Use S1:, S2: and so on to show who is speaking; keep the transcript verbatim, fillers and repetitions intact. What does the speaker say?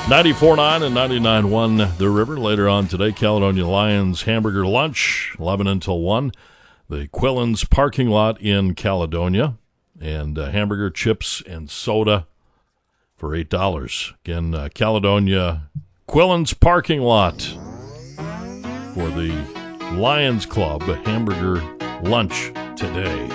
S1: ninety-four point nine and ninety-nine point one The River. Later on today, Caledonia Lions hamburger lunch, eleven until one. The Quillens parking lot in Caledonia. And uh, hamburger, chips, and soda for eight dollars. Again, uh, Caledonia Quillens parking lot for the Lions Club hamburger lunch today.